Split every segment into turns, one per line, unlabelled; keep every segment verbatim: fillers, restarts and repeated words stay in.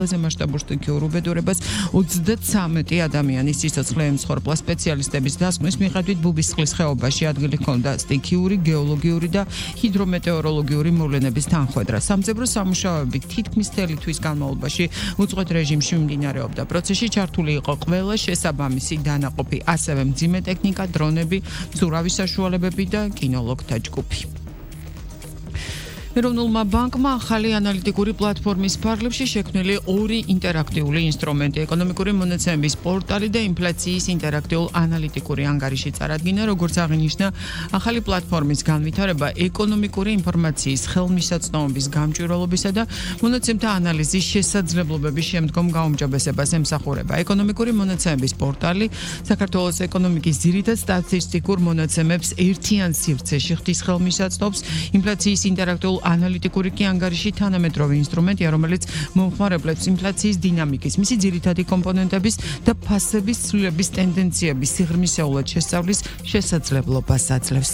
ზე მასშტაბურ სტიქიურ უბედურებას ოცდათვრამეტი ადამიანის სიცოცხლე ემსხვერპლა სპეციალისტების დასკვნის მიხედვით ბუბისწყლის ხეობაში ადგილი ჰქონდა სტიქიური, გეოლოგიური და ჰიდრომეტეოროლოგიური მოვლენების თანხვედრა. სამძებრო სამუშაოები თითქმის მთელი თვის განმავლობაში უწყვეტ რეჟიმში მიმდინარეობდა. პროცესში ჩართული იყო ყველა შესაბამისი დანაყოფი, ასევე მძიმე ტექნიკა, დრონები, მცურავი საშუალებები და კინოლოგთა ჯგუფი. ეროვნულმა ბანკმა ახალი ანალიტიკური პლატფორმის ფარგლებში შექმნილი ორი ინტერაქტიული ინსტრუმენტი, ეკონომიკური მონაცემების პორტალი და ინფლაციის ინტერაქტიულ ანალიტიკური ანგარიში წარადგინა, როგორც აღინიშნა, ახალი პლატფორმის განვითარება ეკონომიკური ინფორმაციის ხელმისაწვდომობის გამჭვირვალობისა და მონაცემთა ანალიზის შესაძლებლობების შემდგომ გაუმჯობესებას ემსახურება. ეკონომიკური მონაცემების პორტალი საქართველოს ეკონომიკის ძირითად სტატისტიკურ მონაცემებს ერთიან სივრცეში ხდის ხელმისაწვდომს, ინფლაციის ინტერაქტიულ ანალიტიკური კი ანგარიში თანამედროვე ინსტრუმენტია, რომელიც მომხმარებლებს ინფლაციის დინამიკის, მისი ძირითადი კომპონენტების და ფასების ცვლილების ტენდენციების სიღრმისეულად შესწავლის შესაძლებლობას აძლევს.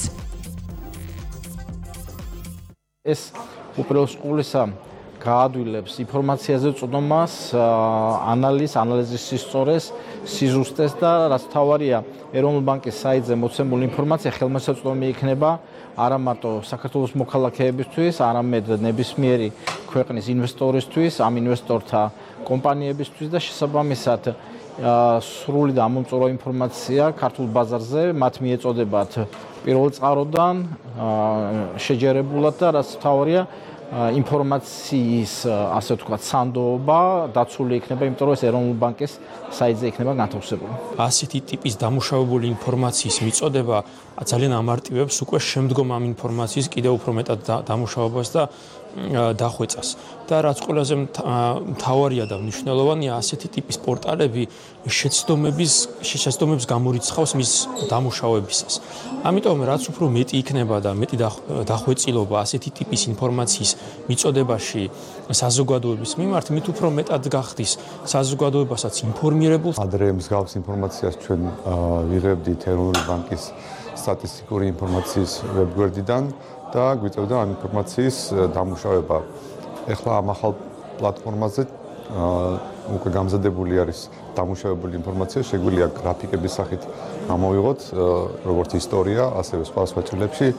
ეს უპირველეს ყოვლისა გაადვილებს ინფორმაციაზე წვდომას, ანალიზს, ანალიზის სისწორეს, სიზუსტეს და რაც თავარია, ეროვნული ბანკის საიტზე მოცემული ინფორმაცია ხელმისაწვდომი იქნება არა მარტო საქართველოს მოქალაქეებისთვის, არამედ ნებისმიერი ქვეყნის ინვესტორისთვის, ამ ინვესტორთა კომპანიებისთვის და შესაბამისად სრული და ამომწურო ინფორმაცია ქართულ ბაზარზე მათ მიეწოდებათ პირველწყაროდან შეჯერებულად და რაც თავარია ინფორმაციის ასე ვთქვათ სანდოობა დაცული იქნება, იმიტომ რომ ეს ეროვნული ბანკის საიტზე იქნება განთავსებული.
ასეთი ტიპის დამუშავებული ინფორმაციის მიწოდება ძალიან ამარტივებს უკვე შემდგომ ამ ინფორმაციის კიდევ უფრო მეტად დამუშავებას და დახვეწას. და რაც ყველაზე მთავარია და მნიშვნელოვანია, ასეთი ტიპის პორტალები შეცდომების შესაძლებლობებს გამორიცხავს მის დამუშავებისას. ამიტომ რაც უფრო მეტი იქნება და მეტი დახვეწილობა ასეთი ტიპის ინფორმაციის მიწოდებაში საზოგადოების მიმართ, მით უფრო მეტად გახდის საზოგადოებასაც ინფორმირებულ.
ადრე მსგავს ინფორმაციას ჩვენ ვიღებდით ეროვნული ბანკის სტატისტიკური ინფორმაციის ვებგვერდიდან და გვიწევდა ამ ინფორმაციის დამუშავება. ეხლა ამ ახალ პლატფორმაზე უკვე გამზადებული არის დამუშავებული ინფორმაცია, შეგვიძლია გრაფიკების სახით ამოვიღოთ როგორც ისტორია, ასევე სხვა სხვა წლებში.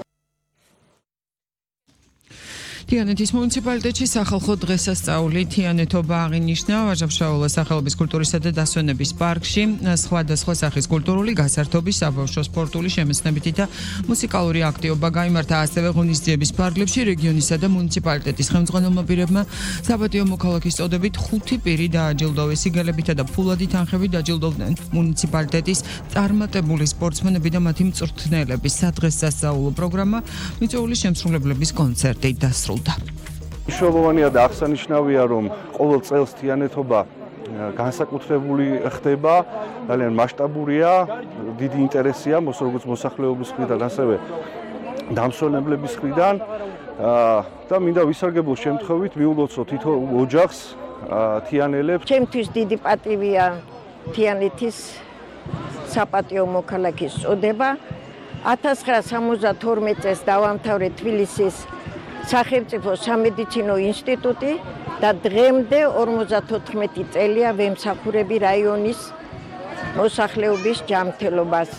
თიანეთის მუნიციპალიტეტში სახალხო დღესასწაული თიანეთობა აღინიშნა ვაჟა-ფშაველას სახელობის კულტურისა და დასვენების პარკში, სხვადასხვა სახის კულტურული გასართობი, საბავშვო სპორტული შემეცნებითი და მუსიკალური აქტივობა გაიმართა, ასევე ღონისძიების ფარგლებში რეგიონისა და მუნიციპალიტეტის ხელმძღვანელმა პირებმა საპატიო მოქალაქის წოდებით ხუთი პირი დააჯილდოვეს, სიგელებითა და ფულადი თანხებით დაჯილდოვდნენ მუნიციპალიტეტის წარმატებული სპორტსმენები და მათი მწვრთნელები. სადღესასწაულო პროგრამა, მიწვეული შემსრულებლების კონცერტი დასრულდა.
მნიშვნელოვანია და აღსანიშნავია, რომ ყოველ წელს თიანეთობა განსაკუთრებული ხდება, ძალიან მასშტაბურია, დიდი ინტერესია როგორც მოსახლეობის მხრიდან, ასევე დამსვენებლების მხრიდან და მინდა ვისარგებლო შემთხვევით მიულოცო თითო ოჯახს თიანელებს.
ჩემთვის დიდი პატივია თიანეთის საპატიო მოქალაქის წოდება. ათას ცხრაასი სამოცდათორმეტ წელს დავამთავრე თბილისის სახელმწიფო სამედიცინო ინსტიტუტი და დღემდე ორმოცდათოთხმეტი წელია ვემსახურები რაიონის მოსახლეობის ჯანმრთელობას.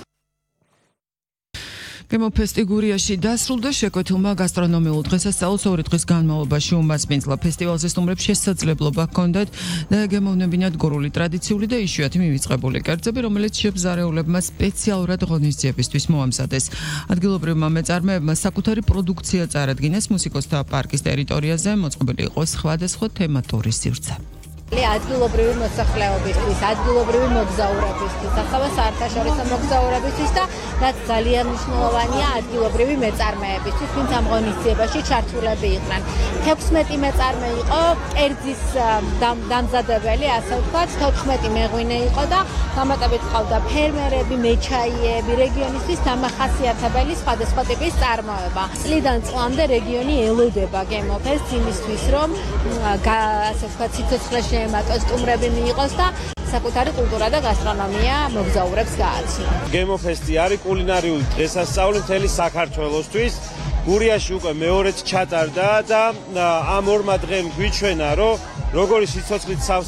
გემოფესტი გურიაში დასრულდა, შეკვეთილმა გასტრონომიულ დღესასწაულს ორი დღის განმავლობაში უმასპინძლა. ფესტივალზე სტუმრებს შესაძლებლობა ჰქონდათ დაეგემოვნებინათ გურული ტრადიციული და იშვიათი მივიწყებული კერძები, რომელიც შებზარეულებმა სპეციალურად ღონისძიებისთვის მოამზადეს. ადგილობრივმა მეწარმეებმა საკუთარი პროდუქცია წარადგინეს, მუსიკოსთა პარკის ტერიტორიაზე მოწყობილი იყო სხვადასხვა თემატური სივრცე.
ადგილობრივი მოსახლეობისთვის, ადგილობრივი მოგზაურებისთვის, ახლა საერთაშორისო მოგზაურებისთვის და რაც ძალიან მნიშვნელოვანია ადგილობრივი მეწარმეებისთვის, ვინც ამ ღონისძიებაში ჩართულები იყვნენ. თექვსმეტი მეწარმე იყო, კერძის დამზადებელი, ასე ვთქვათ, თოთხმეტი მეღვინე იყო და დამატებით ყავდა ფერმერები, მეჩაიეები, რეგიონისთვის დამახასიათებელი სხვადასხვა ტიპის წარმოება. წლიდან წლამდე რეგიონი ელოდება გემოფესტს იმისთვის, რომ ასე ვთქვათ, სიცოცხლეში ემატოს სტუმრები მიიღოს და საკუთარი კულტურა და გასტრონომია მოგზაურებს გააცნო.
გემოფესტი არის კულინარიული დღესასწაული მთელი საქართველოსთვის. გურიაში უკვე მეორედ ჩატარდა და ამ ორმა დღემ გვიჩვენა, რომ როგორი სიცოცხლით